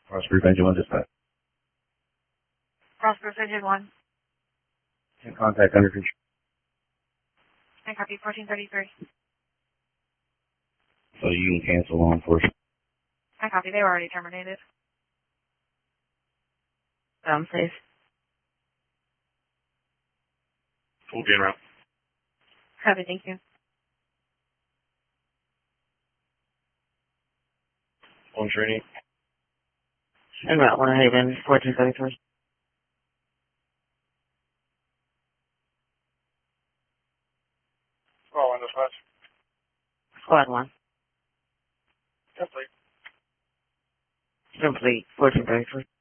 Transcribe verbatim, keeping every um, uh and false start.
Prosperous Engine one dispatch. Prosperous Engine one. In contact under control. I copy fourteen thirty-three. So you can cancel law enforcement. I copy. They were already terminated. Um, safe. Full gain route. Copy. Thank you. On training. En route, Winter Haven, fourteen thirty-three. Squad one dispatch. Squad one. Complete. Complete, fourteen thirty-three.